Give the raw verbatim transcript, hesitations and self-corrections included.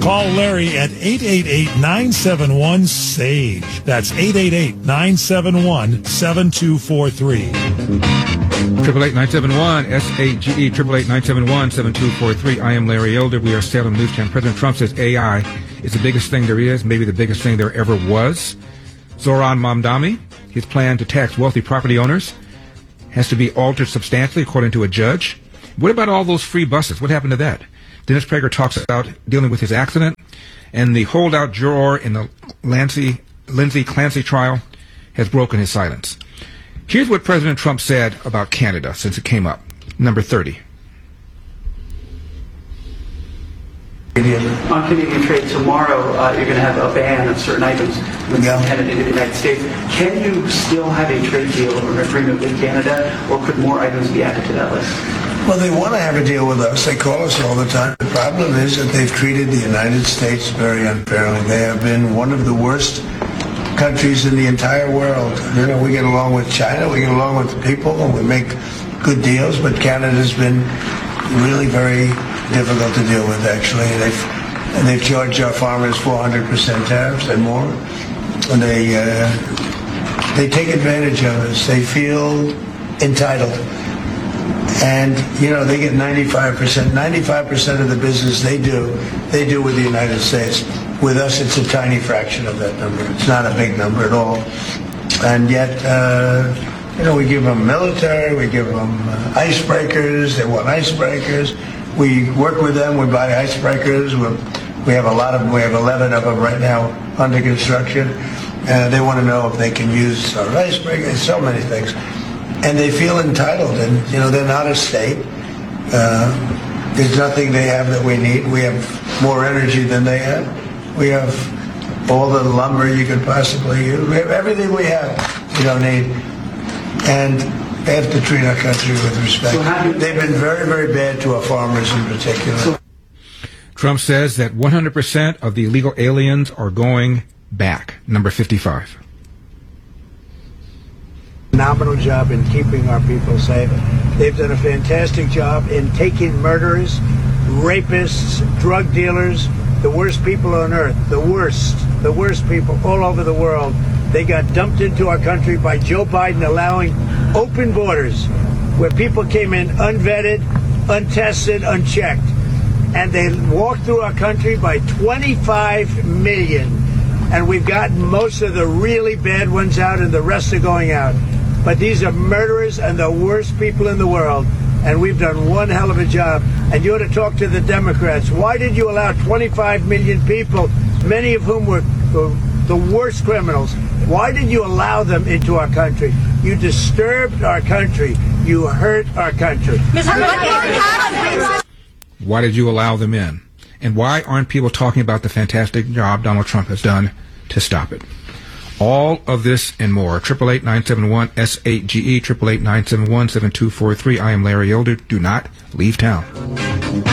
Call Larry at eight eight eight, nine seven one, SAGE. That's eight eight eight, nine seven one, seven two four three. Triple eight nine seven one S A G E triple eight nine seven one seven two four three. I am Larry Elder. We are Salem News Channel. President Trump says A I is the biggest thing there is, maybe the biggest thing there ever was. Zoran Mamdani, his plan to tax wealthy property owners has to be altered substantially, according to a judge. What about all those free buses? What happened to that? Dennis Prager talks about dealing with his accident, and the holdout juror in the Lancey, Lindsay Clancy trial has broken his silence. Here's what President Trump said about Canada since it came up. Number thirty. On Canadian trade, tomorrow uh, you're going to have a ban of certain items when yeah. headed into the United States. Can you still have a trade deal or an agreement with Canada, or could more items be added to that list? Well, they want to have a deal with us. They call us all the time. The problem is that they've treated the United States very unfairly. They have been one of the worst countries in the entire world. You know, we get along with China, we get along with the people, and we make good deals, but Canada's been really very difficult to deal with, actually. They've, and they've charged our farmers four hundred percent tariffs and more. And they, uh, they take advantage of us. They feel entitled. And, you know, they get ninety-five percent. ninety-five percent of the business they do, they do with the United States. With us, it's a tiny fraction of that number. It's not a big number at all. And yet, uh, you know, we give them military, we give them uh, icebreakers. They want icebreakers. We work with them. We buy icebreakers. We're, we have a lot of them. We have eleven of them right now under construction. Uh, they want to know if they can use our icebreakers, so many things. And they feel entitled. And, you know, they're not a state. Uh, there's nothing they have that we need. We have more energy than they have. We have all the lumber you could possibly use. We have everything we have we don't need. And they have to treat our country with respect. So how do you- They've been very, very bad to our farmers in particular. So- Trump says that one hundred percent of the illegal aliens are going back. Number fifty-five. Phenomenal job in keeping our people safe. They've done a fantastic job in taking murderers, rapists, drug dealers, the worst people on earth, the worst, the worst people all over the world. They got dumped into our country by Joe Biden allowing open borders where people came in unvetted, untested, unchecked. And they walked through our country by twenty-five million. And we've gotten most of the really bad ones out and the rest are going out. But these are murderers and the worst people in the world. And we've done one hell of a job. And you ought to talk to the Democrats. Why did you allow twenty-five million people, many of whom were the worst criminals? Why did you allow them into our country? You disturbed our country. You hurt our country. Why did you allow them in? And why aren't people talking about the fantastic job Donald Trump has done to stop it? All of this and more. Triple eight nine seven one S eight G E triple eight nine seven one seven two four three. I am Larry Elder. Do not leave town.